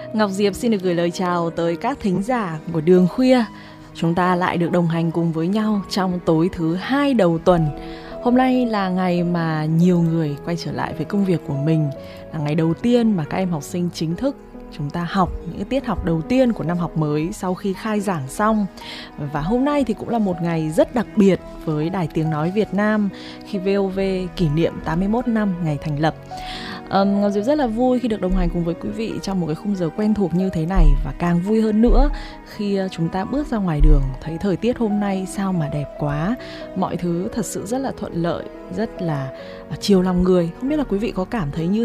Ngọc Diệp xin được gửi lời chào tới các thính giả của Đường Khuya. Chúng ta lại được đồng hành cùng với nhau trong tối thứ 2 đầu tuần. Hôm nay là ngày mà nhiều người quay trở lại với công việc của mình, là ngày đầu tiên mà các em học sinh chính thức chúng ta học những tiết học đầu tiên của năm học mới sau khi khai giảng xong. Và hôm nay thì cũng là một ngày rất đặc biệt với Đài Tiếng Nói Việt Nam khi VOV kỷ niệm 81 năm ngày thành lập. Ngọc Diệp rất là vui khi được đồng hành cùng với quý vị trong một cái khung giờ quen thuộc như thế này, và càng vui hơn nữa khi chúng ta bước ra ngoài đường thấy thời tiết hôm nay sao mà đẹp quá. Mọi thứ thật sự rất là thuận lợi, rất là chiều lòng người. Không biết là quý vị có cảm thấy như